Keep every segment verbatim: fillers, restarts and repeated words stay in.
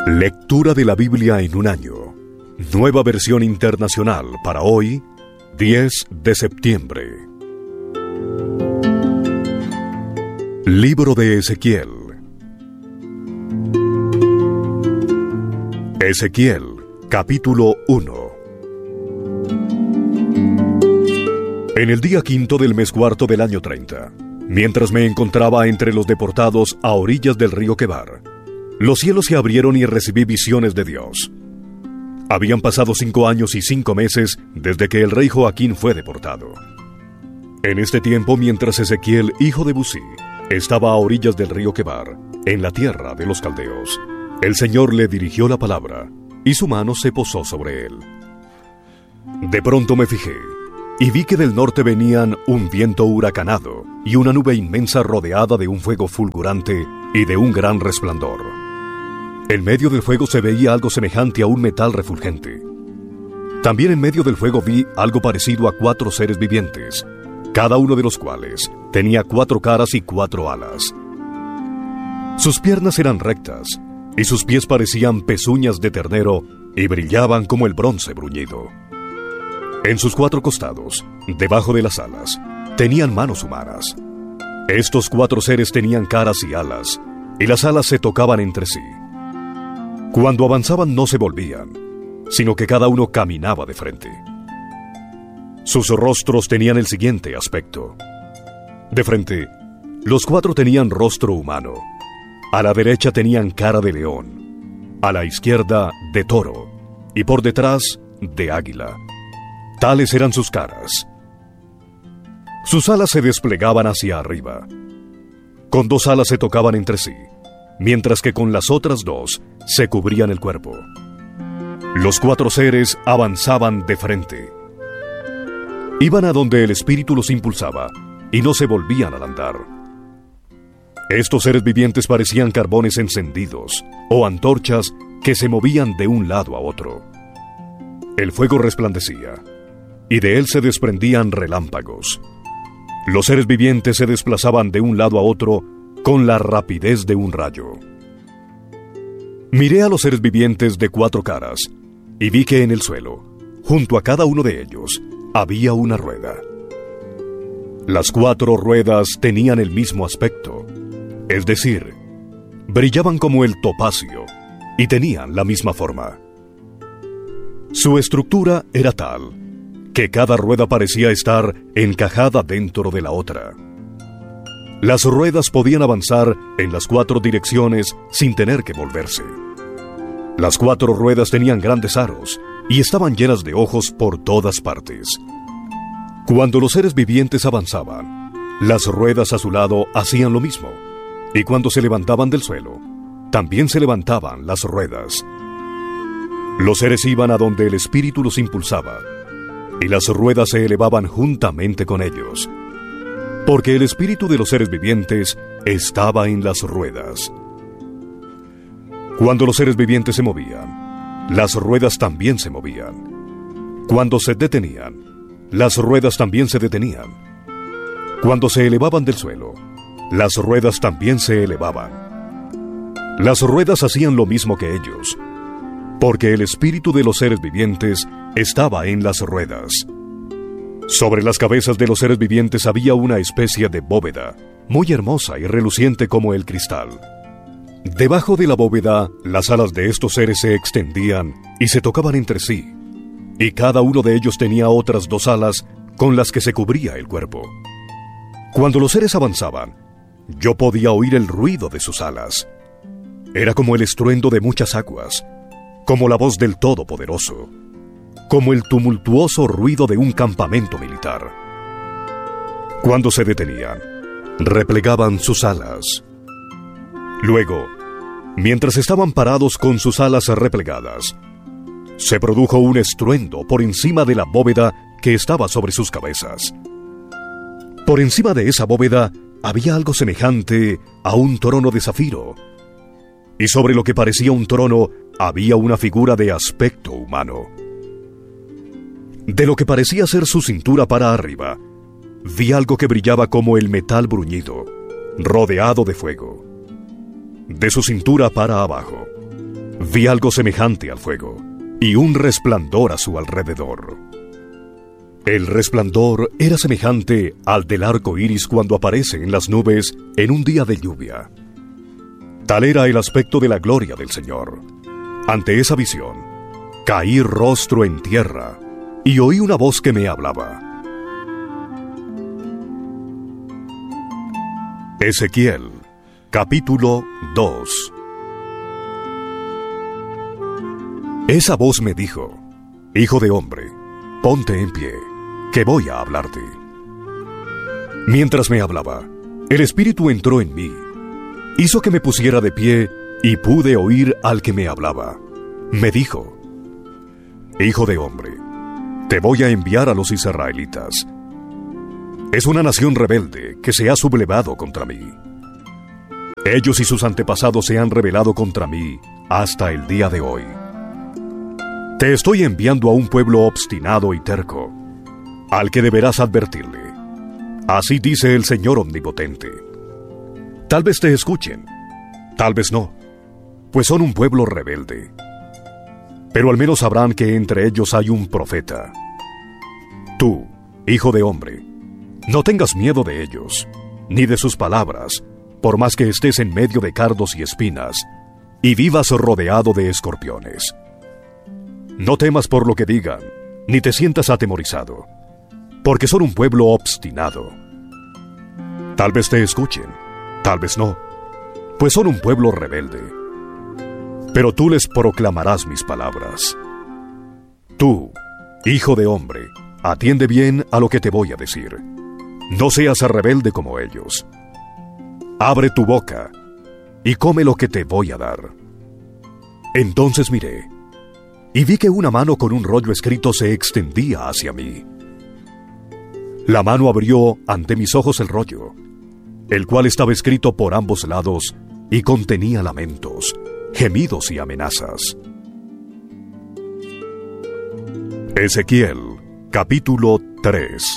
Lectura de la Biblia en un año. Nueva versión internacional para hoy, diez de septiembre. Libro de Ezequiel. Ezequiel, capítulo uno. En el día quinto del mes cuarto del año treinta, mientras me encontraba entre los deportados a orillas del río Quebar, los cielos se abrieron y recibí visiones de Dios. Habían pasado cinco años y cinco meses desde que el rey Joaquín fue deportado. En este tiempo, mientras Ezequiel, hijo de Busí, estaba a orillas del río Quebar, en la tierra de los caldeos, el Señor le dirigió la palabra, y su mano se posó sobre él. De pronto me fijé, y vi que del norte venían un viento huracanado y una nube inmensa rodeada de un fuego fulgurante y de un gran resplandor. En medio del fuego se veía algo semejante a un metal refulgente. También en medio del fuego vi algo parecido a cuatro seres vivientes, cada uno de los cuales tenía cuatro caras y cuatro alas. Sus piernas eran rectas, y sus pies parecían pezuñas de ternero y brillaban como el bronce bruñido. En sus cuatro costados, debajo de las alas, tenían manos humanas. Estos cuatro seres tenían caras y alas, y las alas se tocaban entre sí. Cuando avanzaban no se volvían, sino que cada uno caminaba de frente. Sus rostros tenían el siguiente aspecto. De frente, los cuatro tenían rostro humano. A la derecha tenían cara de león, a la izquierda de toro, y por detrás de águila. Tales eran sus caras. Sus alas se desplegaban hacia arriba. Con dos alas se tocaban entre sí, mientras que con las otras dos se cubrían el cuerpo. Los cuatro seres avanzaban de frente. Iban a donde el espíritu los impulsaba, y no se volvían al andar. Estos seres vivientes parecían carbones encendidos, o antorchas que se movían de un lado a otro. El fuego resplandecía, y de él se desprendían relámpagos. Los seres vivientes se desplazaban de un lado a otro con la rapidez de un rayo. Miré a los seres vivientes de cuatro caras, y vi que en el suelo, junto a cada uno de ellos, había una rueda. Las cuatro ruedas tenían el mismo aspecto, es decir, brillaban como el topacio, y tenían la misma forma. Su estructura era tal que cada rueda parecía estar encajada dentro de la otra. Las ruedas podían avanzar en las cuatro direcciones sin tener que volverse. Las cuatro ruedas tenían grandes aros y estaban llenas de ojos por todas partes. Cuando los seres vivientes avanzaban, las ruedas a su lado hacían lo mismo, y cuando se levantaban del suelo, también se levantaban las ruedas. Los seres iban a donde el espíritu los impulsaba, y las ruedas se elevaban juntamente con ellos, porque el espíritu de los seres vivientes estaba en las ruedas. Cuando los seres vivientes se movían, las ruedas también se movían. Cuando se detenían, las ruedas también se detenían. Cuando se elevaban del suelo, las ruedas también se elevaban. Las ruedas hacían lo mismo que ellos, porque el espíritu de los seres vivientes estaba en las ruedas. Sobre las cabezas de los seres vivientes había una especie de bóveda, muy hermosa y reluciente como el cristal. Debajo de la bóveda, las alas de estos seres se extendían y se tocaban entre sí, y cada uno de ellos tenía otras dos alas con las que se cubría el cuerpo. Cuando los seres avanzaban, yo podía oír el ruido de sus alas. Era como el estruendo de muchas aguas, como la voz del Todopoderoso, como el tumultuoso ruido de un campamento militar. Cuando se detenían, replegaban sus alas. Luego, mientras estaban parados con sus alas replegadas, se produjo un estruendo por encima de la bóveda que estaba sobre sus cabezas. Por encima de esa bóveda había algo semejante a un trono de zafiro, y sobre lo que parecía un trono había una figura de aspecto humano. De lo que parecía ser su cintura para arriba, vi algo que brillaba como el metal bruñido, rodeado de fuego. De su cintura para abajo, Vi algo semejante al fuego, y un resplandor a su alrededor. El resplandor era semejante al del arco iris cuando aparece en las nubes en un día de lluvia. Tal era el aspecto de la gloria del Señor. Ante esa visión, caí rostro en tierra y oí una voz que me hablaba. Ezequiel, capítulo dos. Esa voz me dijo: Hijo de hombre, ponte en pie, que voy a hablarte. Mientras me hablaba, el Espíritu entró en mí, hizo que me pusiera de pie y pude oír al que me hablaba. Me dijo: Hijo de hombre, te voy a enviar a los israelitas. Es una nación rebelde que se ha sublevado contra mí. Ellos y sus antepasados se han rebelado contra mí hasta el día de hoy. Te estoy enviando a un pueblo obstinado y terco, al que deberás advertirle. Así dice el Señor Omnipotente. Tal vez te escuchen, tal vez no, pues son un pueblo rebelde. Pero al menos sabrán que entre ellos hay un profeta. Tú, hijo de hombre, no tengas miedo de ellos, ni de sus palabras, por más que estés en medio de cardos y espinas, y vivas rodeado de escorpiones. No temas por lo que digan, ni te sientas atemorizado, porque son un pueblo obstinado. Tal vez te escuchen, tal vez no, pues son un pueblo rebelde. Pero tú les proclamarás mis palabras. Tú, hijo de hombre, atiende bien a lo que te voy a decir. No seas rebelde como ellos. Abre tu boca y come lo que te voy a dar. Entonces miré, y vi que una mano con un rollo escrito se extendía hacia mí. La mano abrió ante mis ojos el rollo, el cual estaba escrito por ambos lados y contenía lamentos, gemidos y amenazas. Ezequiel, capítulo tres.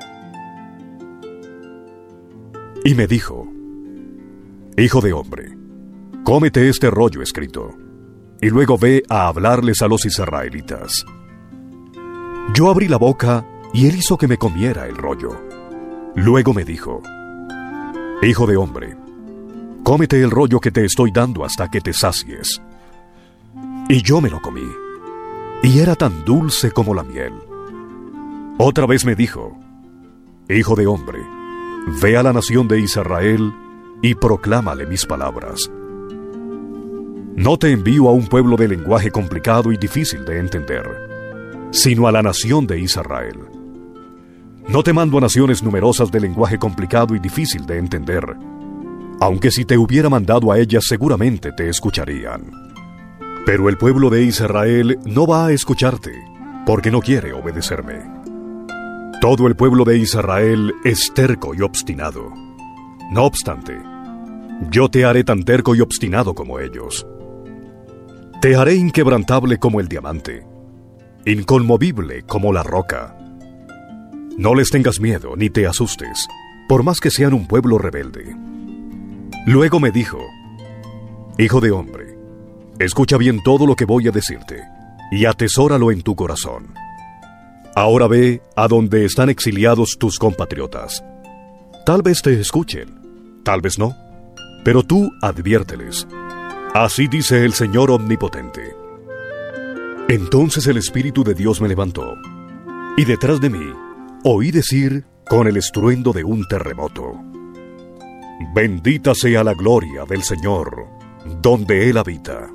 Y me dijo: Hijo de hombre, cómete este rollo escrito, y luego ve a hablarles a los israelitas. Yo abrí la boca, y él hizo que me comiera el rollo. Luego me dijo: Hijo de hombre, cómete el rollo que te estoy dando hasta que te sacies. Y yo me lo comí, y era tan dulce como la miel. Otra vez me dijo: Hijo de hombre, ve a la nación de Israel y proclámale mis palabras. No te envío a un pueblo de lenguaje complicado y difícil de entender, sino a la nación de Israel. No te mando a naciones numerosas de lenguaje complicado y difícil de entender, aunque si te hubiera mandado a ellas seguramente te escucharían. Pero el pueblo de Israel no va a escucharte, porque no quiere obedecerme. Todo el pueblo de Israel es terco y obstinado. No obstante, yo te haré tan terco y obstinado como ellos. Te haré inquebrantable como el diamante, inconmovible como la roca. No les tengas miedo ni te asustes, por más que sean un pueblo rebelde. Luego me dijo: Hijo de hombre, escucha bien todo lo que voy a decirte, y atesóralo en tu corazón. Ahora ve a donde están exiliados tus compatriotas. Tal vez te escuchen, tal vez no, pero tú adviérteles. Así dice el Señor Omnipotente. Entonces el Espíritu de Dios me levantó, y detrás de mí oí decir con el estruendo de un terremoto: Bendita sea la gloria del Señor, donde Él habita.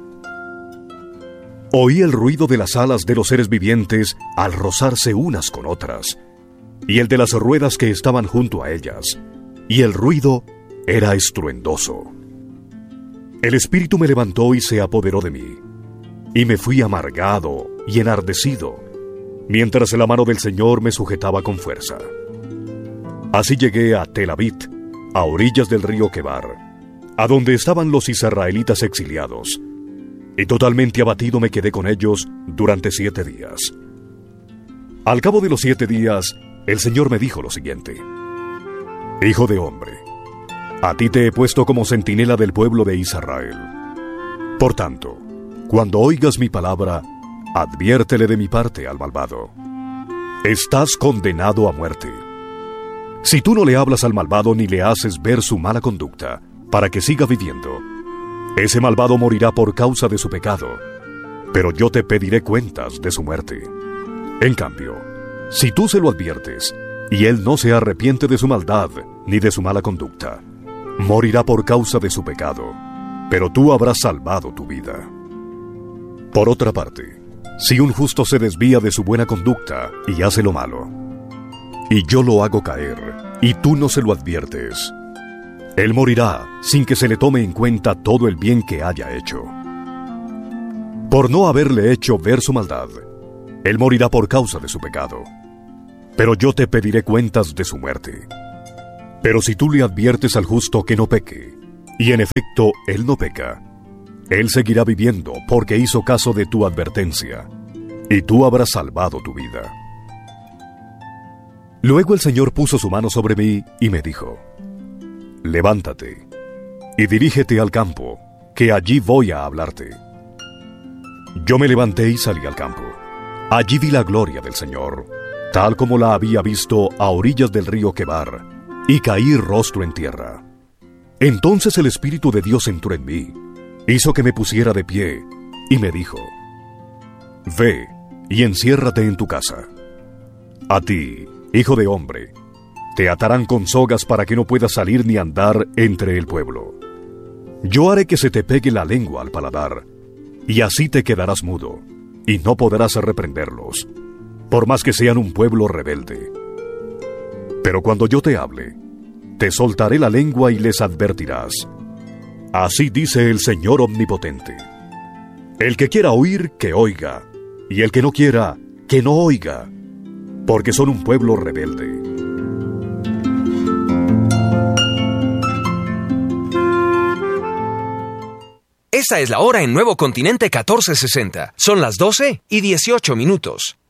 Oí el ruido de las alas de los seres vivientes al rozarse unas con otras, y el de las ruedas que estaban junto a ellas, y el ruido era estruendoso. El Espíritu me levantó y se apoderó de mí, y me fui amargado y enardecido, mientras la mano del Señor me sujetaba con fuerza. Así llegué a Tel Aviv, a orillas del río Quebar, a donde estaban los israelitas exiliados, y totalmente abatido me quedé con ellos durante siete días. Al cabo de los siete días, el Señor me dijo lo siguiente: Hijo de hombre, a ti te he puesto como centinela del pueblo de Israel. Por tanto, Cuando oigas mi palabra, adviértele de mi parte al malvado. Estás condenado a muerte. Si tú no le hablas al malvado ni le haces ver su mala conducta, para que siga viviendo, ese malvado morirá por causa de su pecado, pero yo te pediré cuentas de su muerte. En cambio, si tú se lo adviertes, y él no se arrepiente de su maldad ni de su mala conducta, morirá por causa de su pecado, pero tú habrás salvado tu vida. Por otra parte, si un justo se desvía de su buena conducta y hace lo malo, y yo lo hago caer, y tú no se lo adviertes, él morirá sin que se le tome en cuenta todo el bien que haya hecho. Por no haberle hecho ver su maldad, él morirá por causa de su pecado, pero yo te pediré cuentas de su muerte. Pero si tú le adviertes al justo que no peque, y en efecto él no peca, él seguirá viviendo porque hizo caso de tu advertencia, y tú habrás salvado tu vida. Luego el Señor puso su mano sobre mí y me dijo: levántate y dirígete al campo, que allí voy a hablarte. Yo me levanté y salí al campo. Allí vi la gloria del Señor, tal como la había visto a orillas del río Quebar, y caí rostro en tierra. Entonces el Espíritu de Dios entró en mí, hizo que me pusiera de pie, y me dijo: ve y enciérrate en tu casa. A ti, hijo de hombre, te atarán con sogas para que no puedas salir ni andar entre el pueblo. Yo haré que se te pegue la lengua al paladar, y así te quedarás mudo, y no podrás reprenderlos, por más que sean un pueblo rebelde. Pero cuando yo te hable, te soltaré la lengua y les advertirás. Así dice el Señor Omnipotente. El que quiera oír, que oiga, y el que no quiera, que no oiga, porque son un pueblo rebelde. Esta es la hora en Nuevo Continente catorce sesenta. Son las doce y dieciocho minutos.